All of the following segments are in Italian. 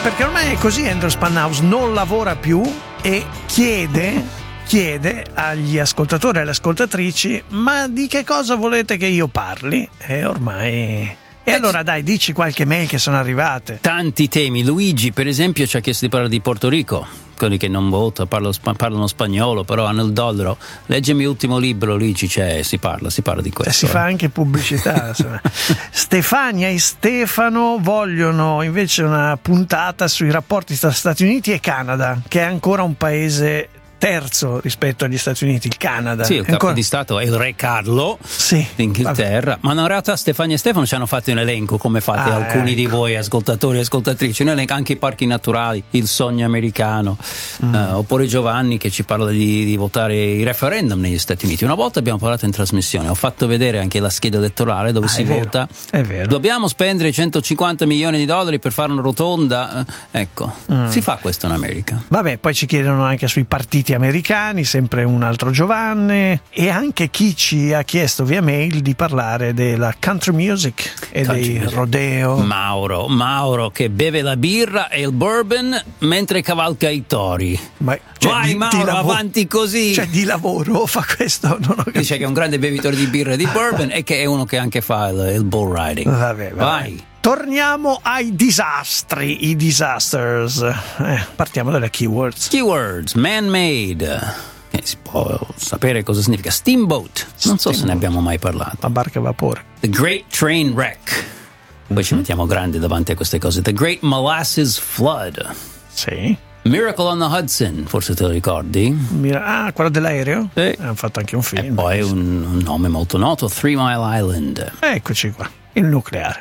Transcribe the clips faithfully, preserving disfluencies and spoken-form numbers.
perché ormai è così. Andrew Spanhouse non lavora più e chiede chiede agli ascoltatori e alle ascoltatrici: ma di che cosa volete che io parli? E ormai... E allora dai, dici qualche mail che sono arrivate. Tanti temi. Luigi, per esempio, ci ha chiesto di parlare di Porto Rico. Quelli che non votano, parlano, parlano spagnolo, però hanno il dollaro. Leggimi l'ultimo libro, Luigi, c'è, si parla, si parla di questo. Si eh. fa anche pubblicità. Stefania e Stefano vogliono invece una puntata sui rapporti tra Stati Uniti e Canada, che è ancora un paese terzo rispetto agli Stati Uniti, il Canada. Sì, il capo ancora... di Stato è il re Carlo sì, d'Inghilterra. Ma in realtà Stefania e Stefano ci hanno fatto un elenco, come fate ah, alcuni ecco. di voi ascoltatori e ascoltatrici, un elenco anche i parchi naturali, il sogno americano, mm. uh, oppure Giovanni che ci parla di, di votare i referendum negli Stati Uniti. Una volta abbiamo parlato in trasmissione, ho fatto vedere anche la scheda elettorale dove ah, si è vero, vota. È vero. Dobbiamo spendere centocinquanta milioni di dollari per fare una rotonda, uh, ecco, mm. si fa questo in America. Vabbè, poi ci chiedono anche sui partiti americani, sempre un altro Giovanni, e anche chi ci ha chiesto via mail di parlare della country music e country dei music. rodeo. Mauro, Mauro che beve la birra e il bourbon mentre cavalca i tori. Ma, cioè, vai di, Mauro, di lavoro, avanti così. Cioè di lavoro fa questo? Non ho capito. Dice che è un grande bevitore di birra e di bourbon e che è uno che anche fa il, il bull riding. Vabbè, vabbè. Vai. Torniamo ai disastri, i disasters. Eh, partiamo dalle keywords. Keywords, man-made. Eh, si può sapere cosa significa. Steamboat. Non so Steamboat. se ne abbiamo mai parlato. La barca a vapore. The Great Train Wreck. Poi mm-hmm. ci mettiamo grandi davanti a queste cose. The Great Molasses Flood. Sì. Miracle on the Hudson, forse te lo ricordi? Ah, quello dell'aereo? Sì. Hanno fatto anche un film. E poi un, un nome molto noto, Three Mile Island. Eccoci qua, il nucleare.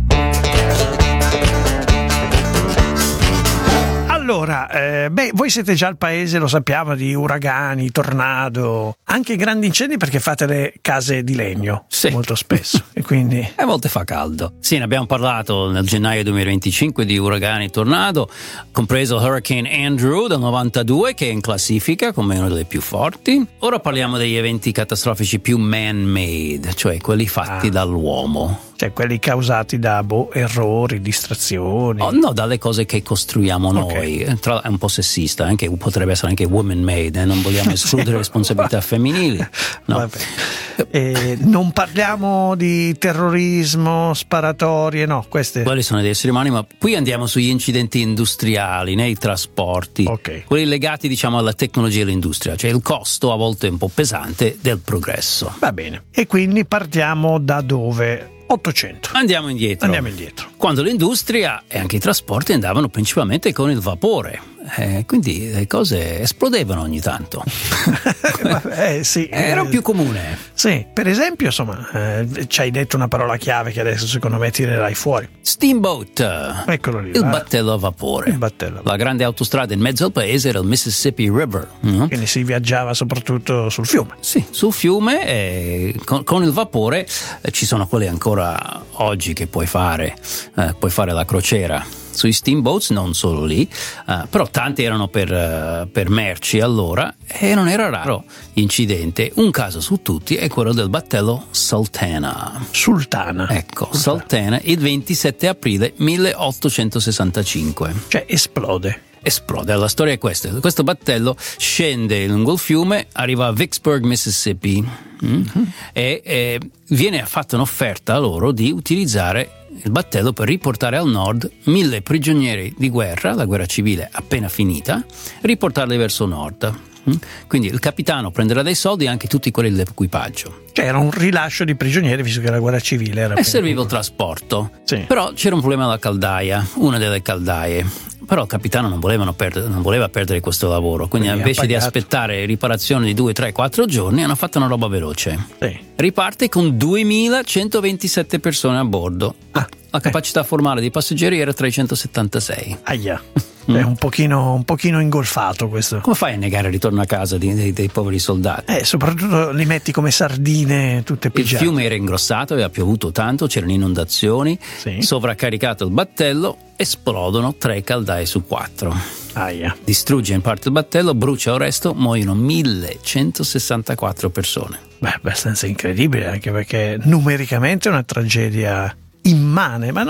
Allora, eh, beh, voi siete già il paese, lo sappiamo, di uragani, tornado, anche grandi incendi perché fate le case di legno sì. molto spesso e quindi... E a volte fa caldo. Sì, ne abbiamo parlato nel gennaio duemilaventicinque di uragani e tornado, compreso Hurricane Andrew del novantadue che è in classifica come uno delle più forti. Ora parliamo degli eventi catastrofici più man-made, cioè quelli fatti ah. dall'uomo. Cioè quelli causati da boh, errori, distrazioni. Oh, no, dalle cose che costruiamo noi. Okay. Tra, è un po' sessista, anche, potrebbe essere anche woman made, eh? Non vogliamo escludere responsabilità femminili. No. Vabbè. Eh, non parliamo di terrorismo, sparatorie, no, queste. Quelli sono degli esseri umani, ma qui andiamo sugli incidenti industriali, nei trasporti, okay. quelli legati diciamo alla tecnologia e all'industria, cioè il costo a volte un po' pesante del progresso. Va bene. E quindi partiamo da dove? ottocento. Andiamo indietro. Andiamo indietro. Quando l'industria e anche i trasporti andavano principalmente con il vapore. Eh, quindi le cose esplodevano ogni tanto. Vabbè, sì. Era più comune. Sì, per esempio, insomma, eh, ci hai detto una parola chiave che adesso secondo me tirerai fuori. Steamboat. Eccolo lì. Il eh? battello a vapore. Il battello. La grande autostrada in mezzo al paese era il Mississippi River. Mm-hmm. Quindi si viaggiava soprattutto sul fiume. Sì, sul fiume e con, con il vapore eh, ci sono quelli ancora oggi che puoi fare, eh, puoi fare la crociera. Sui steamboats, non solo lì, uh, però tanti erano per, uh, per merci allora e non era raro incidente. Un caso su tutti è quello del battello Sultana. Sultana. Ecco, Sultana il ventisette aprile milleottocentosessantacinque. Cioè esplode. Esplode. La storia è questa: questo battello scende lungo il fiume, arriva a Vicksburg, Mississippi, mm? mm. e, e viene fatta un'offerta a loro di utilizzare il battello per riportare al nord mille prigionieri di guerra, la guerra civile appena finita, riportarli verso nord. Quindi il capitano prenderà dei soldi e anche tutti quelli dell'equipaggio. Cioè era un rilascio di prigionieri visto che la guerra civile era... E serviva il trasporto. Sì. Però c'era un problema alla caldaia, una delle caldaie. Però il capitano non, volevano perdere, non voleva perdere questo lavoro, quindi, quindi invece di aspettare riparazione di due, tre, quattro giorni hanno fatto una roba veloce. Sì. Riparte con duemilacentoventisette persone a bordo. Ah, la capacità eh. formale dei passeggeri era trecentosettantasei. Aia. Mm. È un pochino, un pochino ingolfato questo. Come fai a negare il ritorno a casa dei, dei, dei poveri soldati? Eh, soprattutto li metti come sardine tutte pigiate. Il fiume era ingrossato, aveva piovuto tanto, c'erano inondazioni, sì. Sovraccaricato il battello, esplodono tre caldaie su quattro. Aia. Distrugge in parte il battello, brucia il resto, muoiono millecentosessantaquattro persone. Beh, abbastanza incredibile, anche perché numericamente è una tragedia immane, ma